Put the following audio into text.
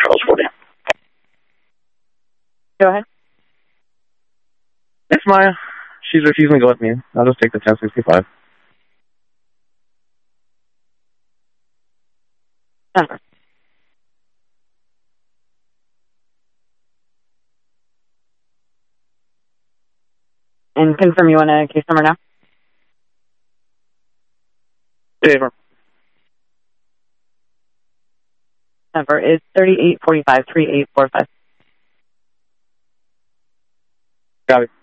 Charles 40. Go ahead. It's Maya. She's refusing to go with me. I'll just take the 1065. And confirm you want a case number now? Favor. Number is 3845-3845. Got it.